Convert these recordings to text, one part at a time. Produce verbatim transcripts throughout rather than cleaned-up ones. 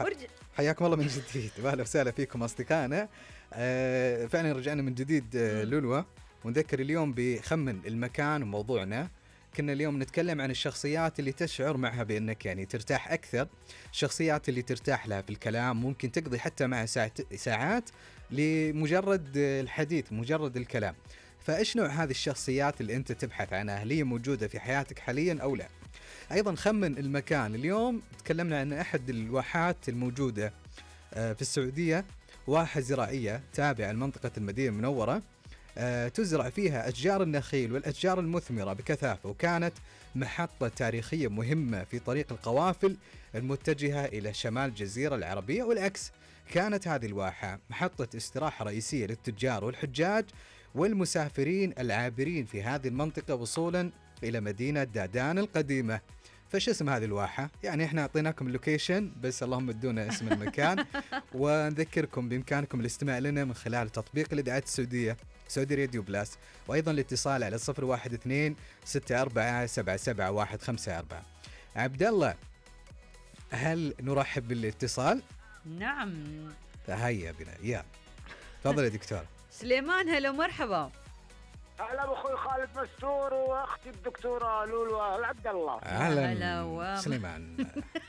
ورج... حياكم الله من جديد، واهلا وسهلا فيكم اصدقائنا. آه فعلا رجعنا من جديد آه لولوة، ونذكر اليوم بخمن المكان وموضوعنا. كنا اليوم نتكلم عن الشخصيات اللي تشعر معها بأنك يعني ترتاح أكثر، الشخصيات اللي ترتاح لها في الكلام، ممكن تقضي حتى معها ساعت ساعات لمجرد الحديث، مجرد الكلام. فإيش نوع هذه الشخصيات اللي أنت تبحث عنها؟ هل هي موجودة في حياتك حاليا أو لا؟ أيضا خمن المكان. اليوم تكلمنا عن أحد الواحات الموجودة في السعودية، واحة زراعية تابعة لمنطقة المدينة المنورة، تزرع فيها أشجار النخيل والأشجار المثمرة بكثافة، وكانت محطة تاريخية مهمة في طريق القوافل المتجهة إلى شمال الجزيرة العربية والعكس. كانت هذه الواحة محطة استراحة رئيسية للتجار والحجاج والمسافرين العابرين في هذه المنطقة وصولا إلى مدينة دادان القديمة. فش اسم هذه الواحة؟ يعني احنا اعطيناكم اللوكيشن، بس اللهم ادونا اسم المكان. ونذكركم بإمكانكم الاستماع لنا من خلال تطبيق الإذاعة السعودية سعودي راديو بلاس، وأيضا الاتصال على صفر واحد اثنين ستة أربعة سبعة سبعة واحد خمسة أربعة. عبد الله، هل نرحب بالاتصال؟ نعم. هيا بنا، يا تفضل يا دكتور. سليمان، هلا مرحبا. هلا بأخوي خالد مستور وأختي الدكتورة لولو عبد الله. أهلا و... سليمان.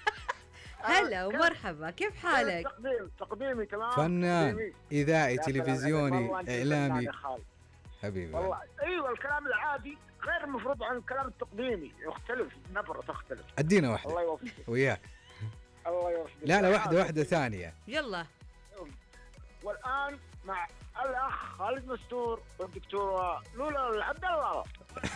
هلا ومرحبا، كيف حالك؟ تقديم تقديمي تمام. فنان إذاعي تلفزيوني إعلامي حبيبي. والله أيوة، الكلام العادي غير المفروض عن الكلام التقديمي، يختلف نبرة تختلف. أدينا واحدة. الله يوفقك وياك. الله يوفقك. لا لا واحدة واحدة ثانية. يلا. والآن مع الأخ خالد مستور والدكتورة لولو عبد الله.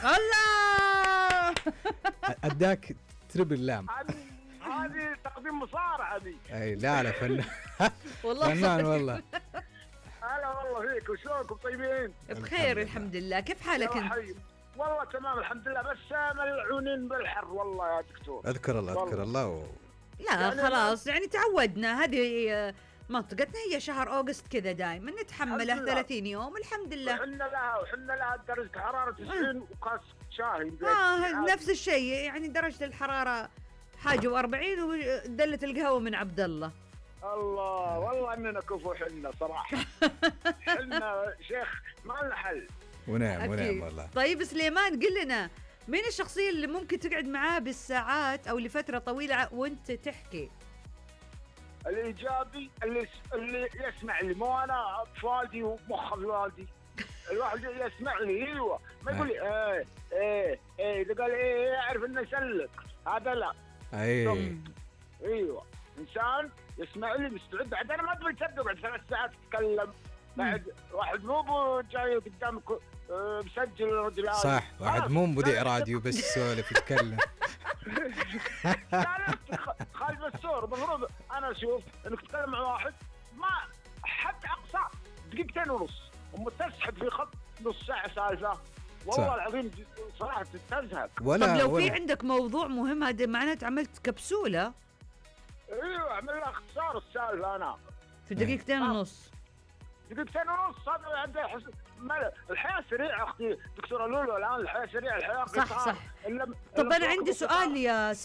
الله. أداك تربل لام. هذه تقديم مصارعة دي. أي لا لا فنان. والله فنان والله. هلا والله فيك، وشلونكم طيبين؟ بخير الحمد لله، كيف حالك انت؟ والله تمام الحمد لله، بس ملعونين بالحر والله يا دكتور. اذكر الله اذكر الله و... لا يعني خلاص يعني تعودنا، هذه منطقتنا هي شهر أغسطس كذا دائما نتحمله ثلاثين يوم الحمد لله. وحنا لها وحنا لها درجة حرارة تسعين وكاس شاي. اه نفس الشيء يعني درجة الحرارة حاجة وأربعين ودلة القهوة من عبد الله. الله والله اننا كفو حنا صراحة. حنا شيخ ما لنا حل. ونعم ونعم والله. طيب سليمان، قل لنا مين الشخصية اللي ممكن تقعد معاه بالساعات أو لفترة طويلة وانت تحكي؟ الإيجابي اللي اللي يسمع لي، مو أنا بفالدي ومخ بفالدي. الواحد يسمع لي ايوه، ما يقول لي ايه ايه ايه، اذا قال ايه يعرف انه يسلك، هذا لا. اي ايوه، انسان يسمع لي مستعد. بعد انا ما ادري تصدق بعد ثلاث ساعات تتكلم، بعد واحد مو جاي قدامك مسجل رجل عادي. صح، واحد مو مذيع راديو بس يسولف يتكلم. خالد مستور المفروض انا اشوف انك تتكلم مع واحد ما حتى اقصى دقيقتين ونص ومتسحب في خط نص ساعه سالفه، والله العظيم صراحه تزهق. طب لو ولا. في عندك موضوع مهم هذا معناته عملت كبسوله. ايوه اعمل لها اختصار السالفه انا في دقيقتين ونص. دقيقتين ونص هذا عنده حس... الحياه سريعه اختي دكتوره لولو، الان الحياه سريعه، الحياه صح صح. طب انا عندي سؤال يا